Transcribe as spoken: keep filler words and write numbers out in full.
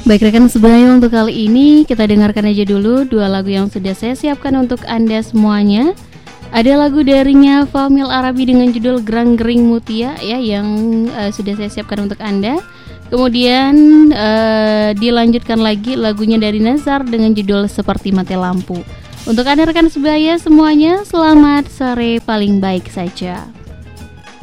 Baik rekan sebaya, untuk kali ini kita dengarkan aja dulu dua lagu yang sudah saya siapkan untuk Anda semuanya. Ada lagu darinya Famil Arabi dengan judul Gerang Gering Mutia ya, yang uh, sudah saya siapkan untuk Anda. Kemudian uh, dilanjutkan lagi lagunya dari Nazar dengan judul Seperti Mati Lampu. Untuk Anda rekan sebaya semuanya, selamat sore paling baik saja.